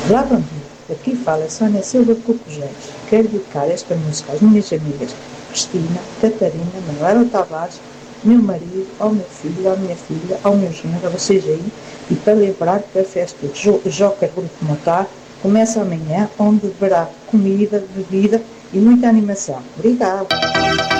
Olá, bom dia. Aqui fala Sónia Silva de Cocujé. Quero dedicar esta música às minhas amigas Cristina, Catarina, Manuela Tavares, meu marido, ao meu filho, à minha filha, ao meu genro, a vocês aí, e para lembrar que a festa de Joker Grupo Motar começa amanhã, onde haverá comida, bebida e muita animação. Obrigada.